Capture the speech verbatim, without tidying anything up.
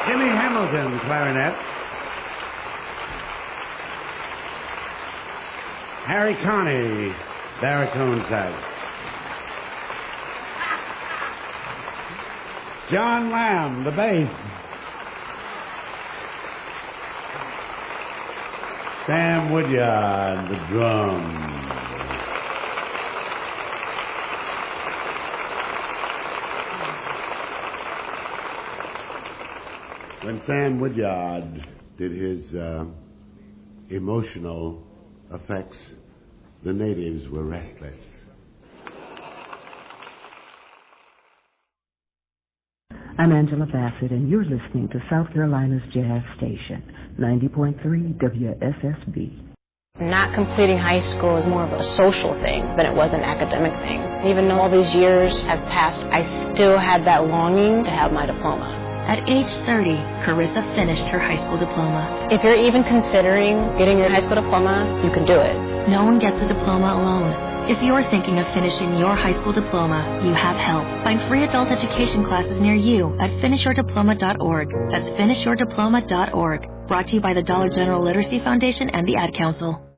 Jimmy Hamilton, clarinet. Harry Carney, baritone sax. John Lamb, the bass. Sam Woodyard, the drums. When Sam Woodyard did his uh, emotional effects, the natives were restless. I'm Angela Bassett, and you're listening to South Carolina's Jazz Station, ninety point three W S S B. Not completing high school is more of a social thing than it was an academic thing. Even though all these years have passed, I still had that longing to have my diploma. At age thirty, Carissa finished her high school diploma. If you're even considering getting your high school diploma, you can do it. No one gets a diploma alone. If you're thinking of finishing your high school diploma, you have help. Find free adult education classes near you at finish your diploma dot org. That's finish your diploma dot org. Brought to you by the Dollar General Literacy Foundation and the Ad Council.